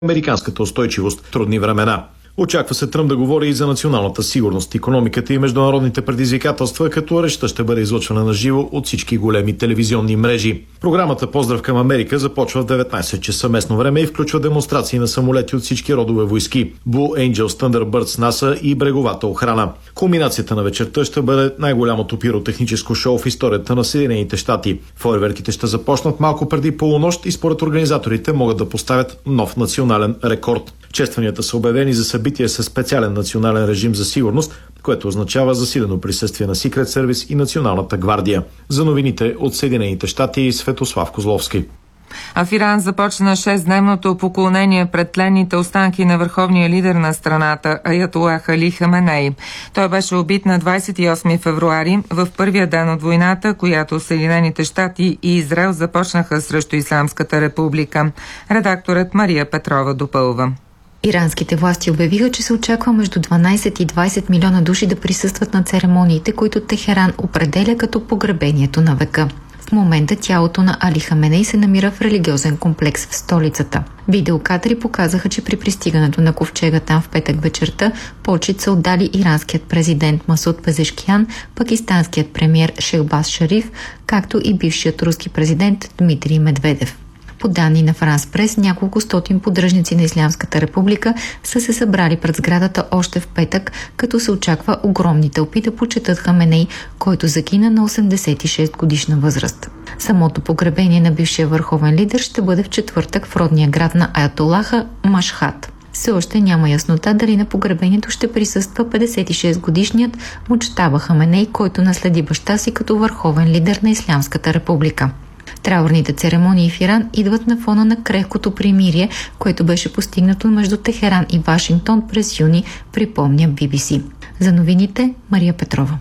американската устойчивост в трудни времена. Очаква се Тръмп да говори и за националната сигурност, икономиката и международните предизвикателства, като речта ще бъде излъчвана на живо от всички големи телевизионни мрежи. Програмата "Поздрав към Америка" започва в 19 часа местно време и включва демонстрации на самолети от всички родове войски, Blue Angels, Thunderbirds, НАСА и бреговата охрана. Кулминацията на вечерта ще бъде най-голямото пиротехническо шоу в историята на Съединените щати. Фойерверките ще започнат малко преди полунощ и според организаторите могат да поставят нов национален рекорд. Честванията са обявени за събитие със специален национален режим за сигурност, което означава засилено присъствие на Secret Service и Националната гвардия. За новините от Съединените щати, Светослав Козловски. А в Иран започна 6-дневното поклонение пред тленните останки на върховния лидер на страната Аятолах Али Хаменей. Той беше убит на 28 февруари в първия ден от войната, която Съединените щати и Израел започнаха срещу Исламската република. Редакторът Мария Петрова допълва. Иранските власти обявиха, че се очаква между 12 и 20 милиона души да присъстват на церемониите, които Техеран определя като погребението на века. В момента тялото на Али Хаменей се намира в религиозен комплекс в столицата. Видеокадри показаха, че при пристигането на ковчега там в петък вечерта почит са отдали иранският президент Масуд Пезешкиян, пакистанският премиер Шехбаз Шариф, както и бившият руски президент Дмитрий Медведев. По данни на Франс Прес, няколко стотин поддръжници на Ислямската република са се събрали пред сградата още в петък, като се очаква огромни тълпи да почетат Хаменей, който загина на 86 годишна възраст. Самото погребение на бившия върховен лидер ще бъде в четвъртък в родния град на Аятолаха Машхад. Все още няма яснота дали на погребението ще присъства 56-годишният Муджтаба Хаменей, който наследи баща си като върховен лидер на Ислямската република. Траурните церемонии в Иран идват на фона на крехкото примирие, което беше постигнато между Техеран и Вашингтон през юни, припомня BBC. За новините Мария Петрова.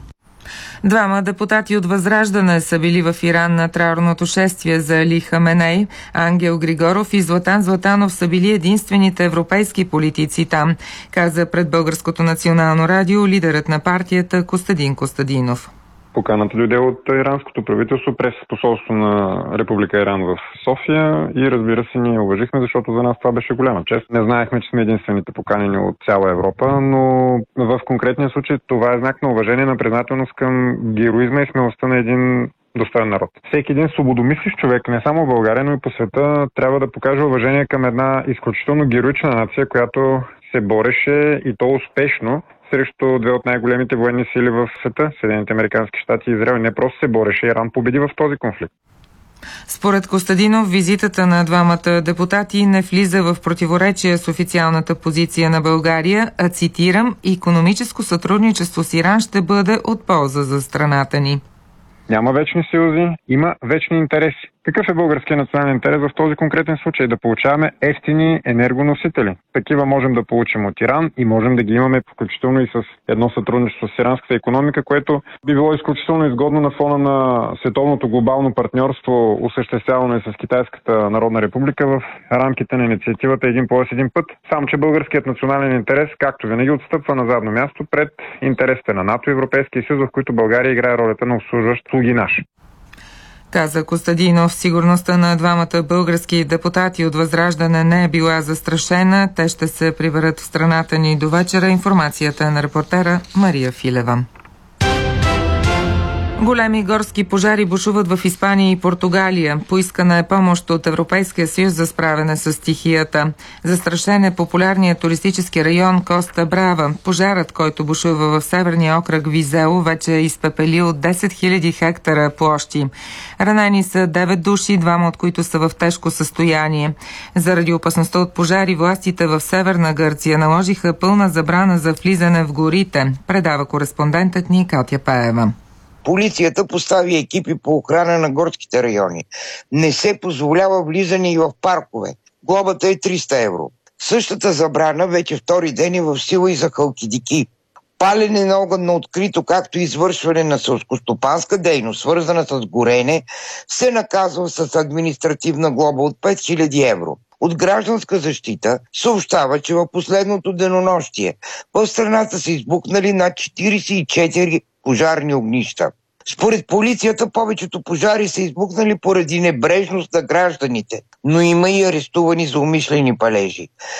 Двама депутати от Възраждане са били в Иран на траурното шествие за Али Хаменей. Ангел Григоров и Златан Златанов са били единствените европейски политици там, каза пред Българското национално радио лидерът на партията Костадин Костадинов. Поканата дойде от иранското правителство през посолство на Република Иран в София и разбира се ние уважихме, защото за нас това беше голяма чест. Не знаехме, че сме единствените поканени от цяла Европа, но в конкретния случай това е знак на уважение, на признателност към героизма и смелостта на един достоен народ. Всеки един свободомислищ човек, не само в България, но и по света, трябва да покаже уважение към една изключително героична нация, която се бореше и то успешно срещу две от най-големите военни сили в света, Съединените американски щати и Израел. Не просто се бореше, Иран победи в този конфликт. Според Костадинов, визитата на двамата депутати не влиза в противоречие с официалната позиция на България, а цитирам: "Икономическо сътрудничество с Иран ще бъде от полза за страната ни." Няма вечни съюзи, има вечни интереси. Какъв е българския национален интерес в този конкретен случай? Да получаваме евтини енергоносители. Такива можем да получим от Иран и можем да ги имаме включително и с едно сътрудничество с иранската икономика, което би било изключително изгодно на фона на световното глобално партньорство, осъществявано и с Китайската народна република в рамките на инициативата "Един пояс, един път". Само че българският национален интерес, както винаги, отстъпва на задно място пред интересите на НАТО и Европейския съюз, в които България играе ролята на обслужващ слуги наш. Каза Костадинов. Сигурността на двамата български депутати от Възраждане не е била застрашена. Те ще се приберат в страната ни до вечера. Информацията е на репортера Мария Филева. Големи горски пожари бушуват в Испания и Португалия. Поискана е помощ от Европейския съюз за справяне с стихията. Застрашен е популярният туристически район Коста Брава. Пожарът, който бушува в северния окръг Визео, вече е изпепелил 10 000 хектара площи. Ранени са 9 души, двама от които са в тежко състояние. Заради опасността от пожари, властите в Северна Гърция наложиха пълна забрана за влизане в горите, предава кореспондентът ни Катя Пеева. Полицията постави екипи по охрана на горските райони. Не се позволява влизане и в паркове. Глобата е 300 евро. Същата забрана вече втори ден е в сила и за халкидики. Палене на огън на открито, както и извършване на селскостопанска дейност, свързана с горене, се наказва с административна глоба от 5000 евро. От Гражданска защита съобщава, че в последното денонощие в страната са избухнали над 44 пожарни огнища. Според полицията повечето пожари са избухнали поради небрежност на гражданите, но има и арестувани за умишлени палежи.